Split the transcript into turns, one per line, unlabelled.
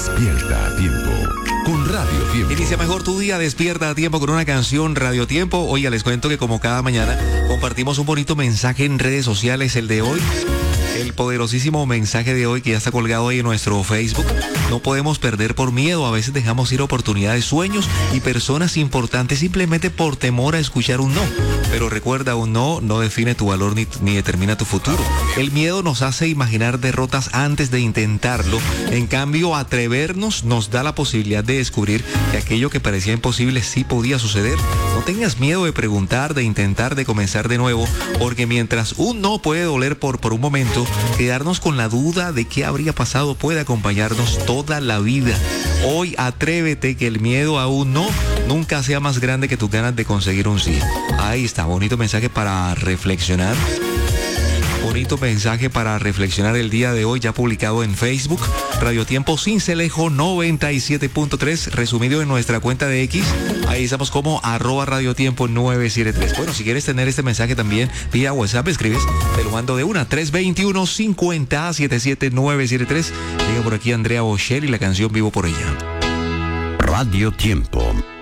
Despierta a tiempo con Radio Tiempo.
Inicia mejor tu día, despierta a tiempo con una canción Radio Tiempo. Oiga, les cuento que como cada mañana compartimos un bonito mensaje en redes sociales, el de hoy. El poderosísimo mensaje de hoy que ya está colgado ahí en nuestro Facebook. No podemos perder por miedo. A veces dejamos ir oportunidades, sueños y personas importantes simplemente por temor a escuchar un no. Pero recuerda, un no define tu valor ni determina tu futuro. El miedo nos hace imaginar derrotas antes de intentarlo. En cambio, atrevernos nos da la posibilidad de descubrir que aquello que parecía imposible sí podía suceder. No tengas miedo de preguntar, de intentar, de comenzar de nuevo, porque mientras un no puede doler por un momento, quedarnos con la duda de qué habría pasado puede acompañarnos toda la vida. Hoy atrévete, que el miedo a un no nunca sea más grande que tus ganas de conseguir un sí. Ahí está, bonito mensaje para reflexionar. Bonito mensaje para reflexionar el día de hoy, ya publicado en Facebook. Radio Tiempo Sincelejo 97.3, resumido en nuestra cuenta de X. Ahí estamos como @radiotiempo 973. Bueno, si quieres tener este mensaje también vía WhatsApp, escribes, te lo mando de una, 321-50-77-973. Llega por aquí Andrea Bocelli y la canción Vivo por ella.
Radio Tiempo.